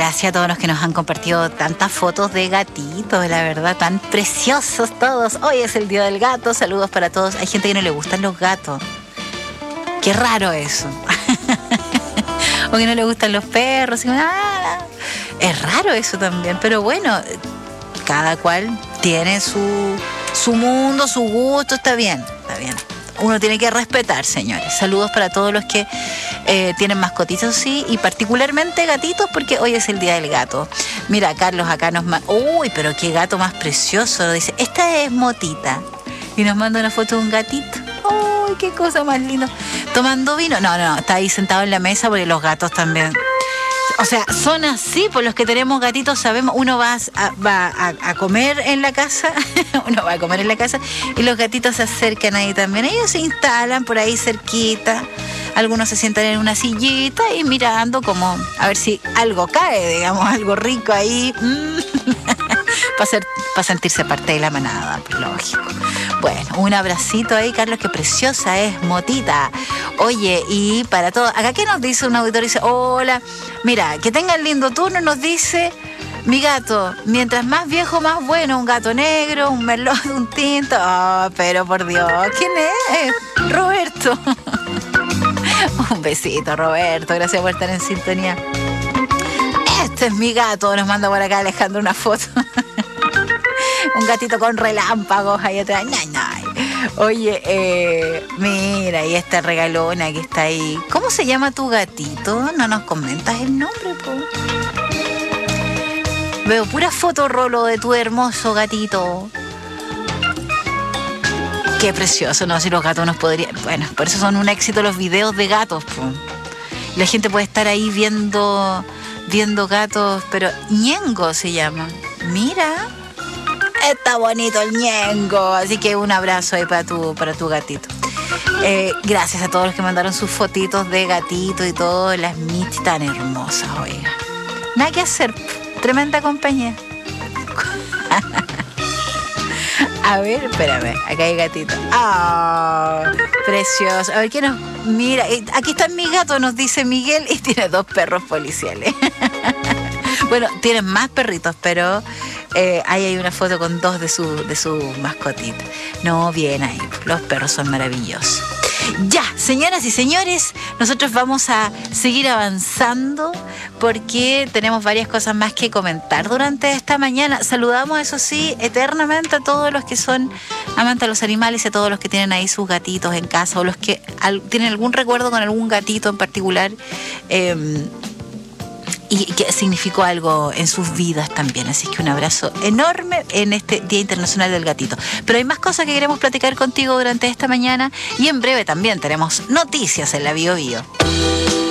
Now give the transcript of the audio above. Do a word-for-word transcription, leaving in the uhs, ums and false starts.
gracias a todos los que nos han compartido tantas fotos de gatitos, la verdad, tan preciosos todos. Hoy es el Día del Gato, saludos para todos. Hay gente que no le gustan los gatos. Qué raro eso. O que no le gustan los perros. Y, ah, es raro eso también, pero bueno, cada cual tiene su, su mundo, su gusto, está bien, está bien. Uno tiene que respetar, señores. Saludos para todos los que eh, tienen mascotitos, sí, y particularmente gatitos, porque hoy es el Día del Gato. Mira, Carlos acá nos manda... Uy, pero qué gato más precioso. Dice, esta es Motita. Y nos manda una foto de un gatito. Uy, qué cosa más linda. Tomando vino. No, no, está ahí sentado en la mesa porque los gatos también... O sea, son así, por los que tenemos gatitos sabemos, uno va a, va a, a comer en la casa, uno va a comer en la casa y los gatitos se acercan ahí también. Ellos se instalan por ahí cerquita, algunos se sientan en una sillita y mirando como a ver si algo cae, digamos, algo rico ahí, para ser, para sentirse parte de la manada, lógico. Bueno, un abracito ahí, Carlos, qué preciosa es Motita. Oye, y para todos, acá ¿qué nos dice un auditor? Dice, hola, mira, que tengan lindo turno, nos dice mi gato, mientras más viejo, más bueno, un gato negro, un merlot, un tinto. Oh, pero por Dios, ¿quién es? Roberto. Un besito, Roberto, gracias por estar en sintonía. Este es mi gato, nos manda por acá Alejandro una foto. Un gatito con relámpagos ahí atrás. Nay, nay. Oye, eh, mira, y esta regalona que está ahí. ¿Cómo se llama tu gatito? No nos comentas el nombre, po. Veo pura foto, Rolo, de tu hermoso gatito. Qué precioso, ¿no? Si los gatos nos podrían... Bueno, por eso son un éxito los videos de gatos, po. La gente puede estar ahí viendo, viendo gatos, pero Ñengo se llama. Mira... Está bonito el Ñengo, así que un abrazo ahí para tu, para tu gatito. Eh, gracias a todos los que mandaron sus fotitos de gatito y todo, las Mitch tan hermosas, oiga. Nada que hacer, tremenda compañía. A ver, espérame, acá hay gatito. ¡Ah! Oh, precioso. A ver, ¿qué nos mira? Aquí están mis gatos, nos dice Miguel, y tiene dos perros policiales. Bueno, tienen más perritos, pero eh, ahí hay una foto con dos de su, de su mascotita. No, bien ahí, los perros son maravillosos. Ya, señoras y señores, nosotros vamos a seguir avanzando porque tenemos varias cosas más que comentar durante esta mañana. Saludamos, eso sí, eternamente a todos los que son amantes de los animales y a todos los que tienen ahí sus gatitos en casa o los que al, tienen algún recuerdo con algún gatito en particular. Eh, y que significó algo en sus vidas también. Así que un abrazo enorme en este Día Internacional del Gatito. Pero hay más cosas que queremos platicar contigo durante esta mañana y en breve también tenemos noticias en la Bio Bio.